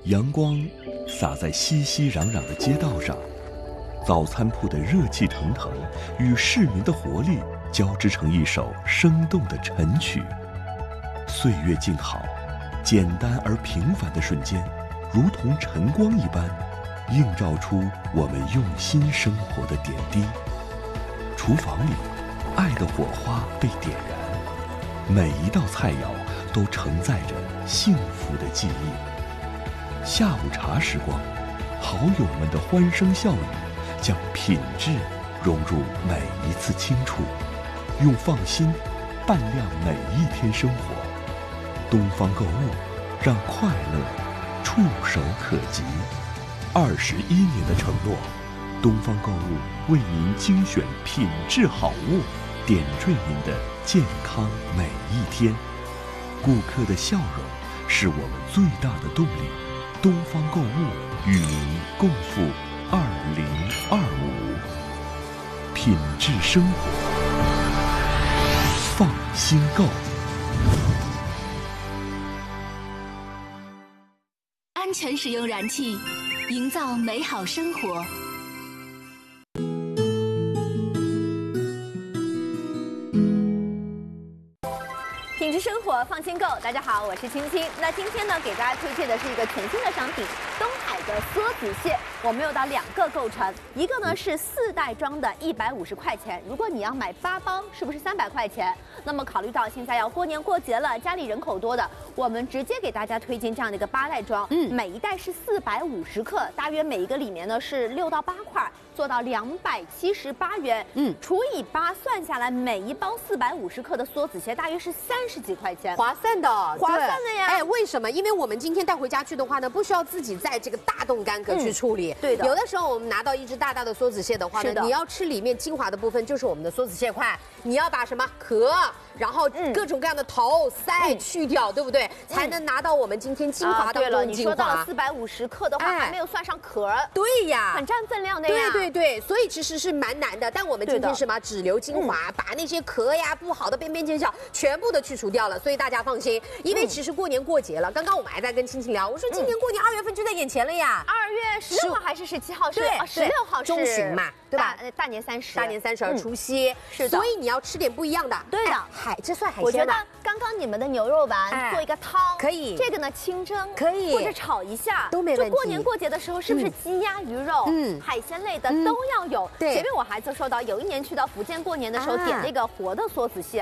阳光洒在熙熙攘攘的街道上，早餐铺的热气腾腾与市民的活力交织成一首生动的晨曲。岁月静好，简单而平凡的瞬间，如同晨光一般，映照出我们用心生活的点滴。厨房里，爱的火花被点燃，每一道菜肴都承载着幸福的记忆。下午茶时光，好友们的欢声笑语，将品质融入每一次清楚，用放心伴亮每一天生活。东方购物，让快乐触手可及。21年的承诺，东方购物为您精选品质好物，点缀您的健康每一天。顾客的笑容是我们最大的动力。东方购物与您共赴2025，品质生活，放心购。 安全使用燃气，营造美好生活。 品质生活，放心购。大家好，我是青青。那今天呢，给大家推荐的是一个全新的商品——东海的梭子蟹。我们有到2个构成，一个呢是4袋装的150块钱，如果你要买8包，是不是300块钱？那么考虑到现在要过年过节了，家里人口多的，我们直接给大家推荐这样的一个8袋装，每一袋是450克，大约每一个里面呢是6到8块。做到278元，除以8算下来，每一包450克的梭子蟹大约是30几块钱， 划算的， 划算的呀！ 哎，为什么？因为我们今天带回家去的话呢，不需要自己在这个大动干戈去处理。 对的， 有的时候我们拿到一只大大的梭子蟹的话呢，你要吃里面精华的部分，就是我们的梭子蟹块，你要把什么壳，然后各种各样的头鳃去掉，对不对？才能拿到我们今天精华当中的精华。 你说到了450克的话，还没有算上壳。 对呀， 很占分量的呀。 对，所以其实是蛮难的。但我们今天是嘛，只留精华，把那些壳呀、不好的边边角角全部的去除掉了。所以大家放心，因为其实过年过节了，刚刚我们还在跟青青聊，我说今年过年2月份就在眼前了呀。 2月16号还是17号？是16号是中旬嘛，对吧？ 大年30， 大年30除夕， 是的。 所以你要吃点不一样的。 对的， 这算海鲜。 我觉得刚刚你们的牛肉丸做一个汤可以， 这个呢清蒸可以， 或者炒一下都没问题。 就过年过节的时候，是不是鸡鸭鱼肉、海鲜类的都要有？ 对。 前面我孩子说到，有一年去到福建过年的时候，点那个活的梭子蟹，